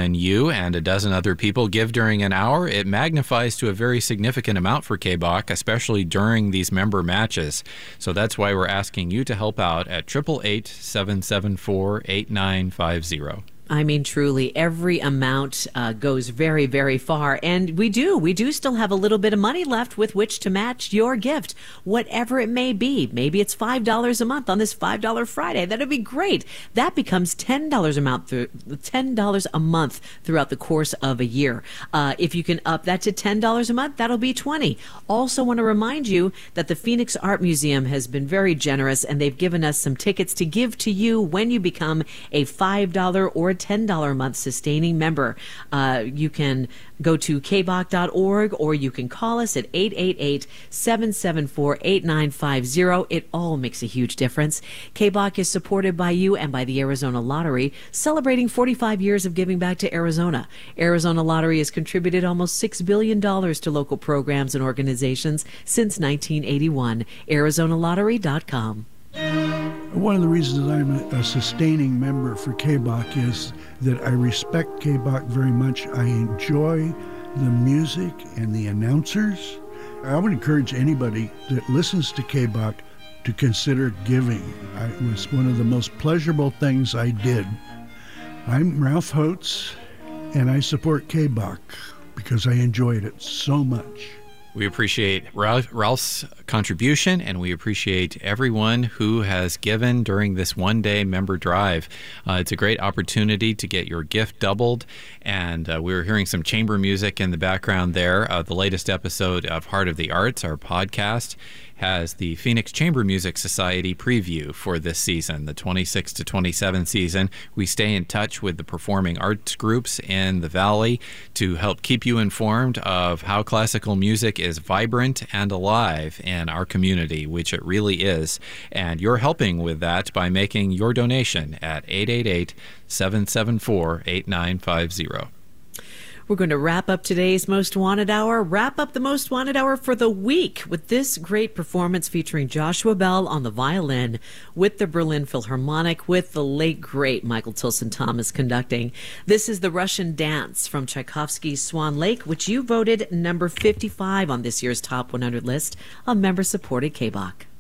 when you and a dozen other people give during an hour, it magnifies to a very significant amount for KBOC, especially during these member matches. So that's why we're asking you to help out at 888-774-8950. I mean, truly, every amount goes very, very far. And we do still have a little bit of money left with which to match your gift, whatever it may be. Maybe it's $5 a month on this $5 Friday. That'd be great. That becomes $10 a month throughout the course of a year. If you can up that to $10 a month, that'll be $20. Also want to remind you that the Phoenix Art Museum has been very generous, and they've given us some tickets to give to you when you become a $5 or $10 a month sustaining member. You can go to kbok.org, or you can call us at 888-774-8950. It all makes a huge difference. KBOC is supported by you and by the Arizona Lottery, celebrating 45 years of giving back to Arizona. Arizona Lottery has contributed almost $6 billion to local programs and organizations since 1981. ArizonaLottery.com. One of the reasons I'm a sustaining member for KBOC is that I respect KBOC very much. I enjoy the music and the announcers. I would encourage anybody that listens to KBOC to consider giving. It was one of the most pleasurable things I did. I'm Ralph Holtz, and I support KBOC because I enjoyed it so much. We appreciate Ralph's contribution, and we appreciate everyone who has given during this one-day member drive. It's a great opportunity to get your gift doubled, and we were hearing some chamber music in the background there. The latest episode of Heart of the Arts, our podcast, has the Phoenix Chamber Music Society preview for this season, the 26 to 27 season. We stay in touch with the performing arts groups in the Valley to help keep you informed of how classical music is vibrant and alive in our community, which it really is. And you're helping with that by making your donation at 888-774-8950. We're going to wrap up today's Most Wanted Hour, wrap up the Most Wanted Hour for the week with this great performance featuring Joshua Bell on the violin, with the Berlin Philharmonic, with the late, great Michael Tilson Thomas conducting. This is the Russian Dance from Tchaikovsky's Swan Lake, which you voted number 55 on this year's Top 100 list of member-supported KBOC.